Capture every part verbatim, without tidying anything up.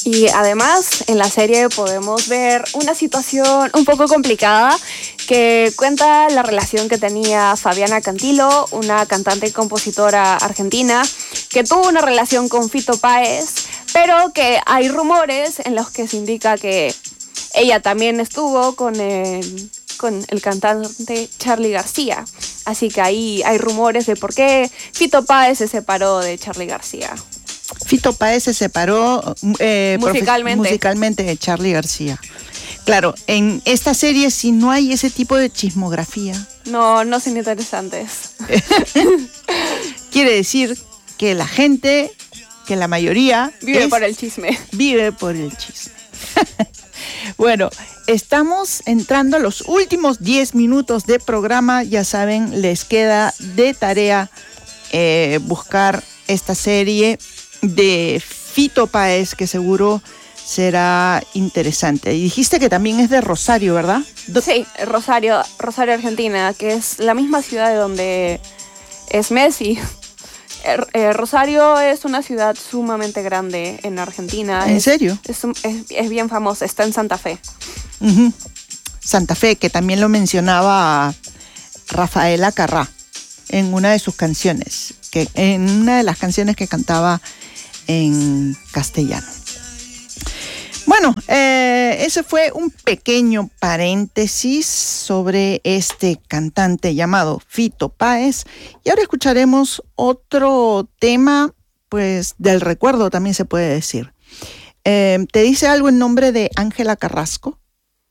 Y además en la serie podemos ver una situación un poco complicada que cuenta la relación que tenía Fabiana Cantilo, una cantante y compositora argentina, que tuvo una relación con Fito Páez, pero que hay rumores en los que se indica que ella también estuvo con el, con el cantante Charly García. Así que ahí hay rumores de por qué Fito Páez se separó de Charly García. Fito Páez se separó eh, musicalmente. profe- musicalmente de Charly García. Claro, en esta serie si no hay ese tipo de chismografía. No, no son interesantes. Quiere decir que la gente, que la mayoría... Vive es, por el chisme. Vive por el chisme. Bueno, estamos entrando a los últimos diez minutos de programa. Ya saben, les queda de tarea eh, buscar esta serie de Fito Páez, que seguro será interesante. Y dijiste que también es de Rosario, ¿verdad? Do- Sí, Rosario, Rosario, Argentina, que es la misma ciudad de donde es Messi. Eh, eh, Rosario es una ciudad sumamente grande en Argentina. ¿En es, serio? Es, es, es bien famosa, está en Santa Fe. Uh-huh. Santa Fe, que también lo mencionaba Rafaela Carrá en una de sus canciones, que en una de las canciones que cantaba en castellano. Bueno, eh, ese fue un pequeño paréntesis sobre este cantante llamado Fito Páez. Y ahora escucharemos otro tema, pues del recuerdo también se puede decir. Eh, ¿Te dice algo el nombre de Ángela Carrasco?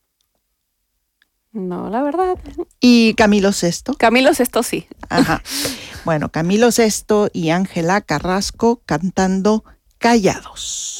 No, la verdad. ¿Y Camilo Sesto? Camilo Sesto sí. Ajá. Bueno, Camilo Sesto y Ángela Carrasco cantando Callados.